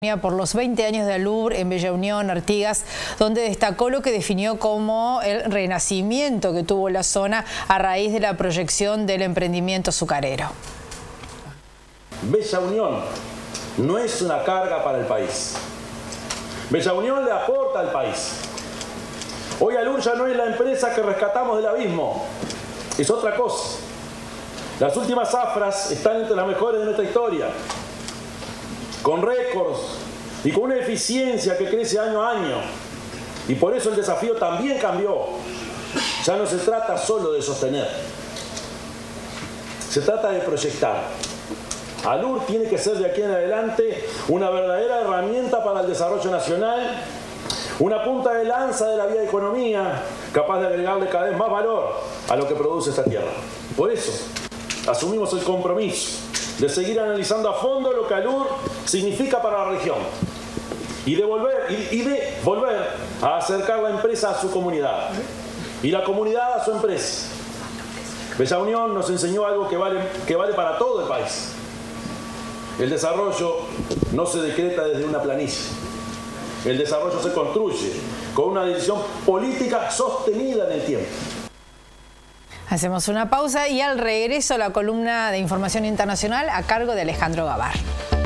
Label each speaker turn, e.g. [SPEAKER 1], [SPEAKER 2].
[SPEAKER 1] Por los 20 años de Alur en Bella Unión, Artigas, donde destacó lo que definió como el renacimiento que tuvo la zona a raíz de la proyección del emprendimiento azucarero.
[SPEAKER 2] Bella Unión no es una carga para el país. Bella Unión le aporta al país. Hoy Alur ya no es la empresa que rescatamos del abismo, es otra cosa. Las últimas zafras están entre las mejores de nuestra historia, con récords y con una eficiencia que crece año a año. Y por eso el desafío también cambió. Ya no se trata solo de sostener, se trata de proyectar. Alur tiene que ser de aquí en adelante una verdadera herramienta para el desarrollo nacional, una punta de lanza de la vía economía, capaz de agregarle cada vez más valor a lo que produce esta tierra. Por eso asumimos el compromiso de seguir analizando a fondo lo que Alur significa para la región y de volver a acercar la empresa a su comunidad y la comunidad a su empresa. Bella Unión nos enseñó algo que vale para todo el país. El desarrollo no se decreta desde una planilla. El desarrollo se construye con una decisión política sostenida en el tiempo.
[SPEAKER 1] Hacemos una pausa y al regreso la columna de información internacional a cargo de Alejandro Gavar.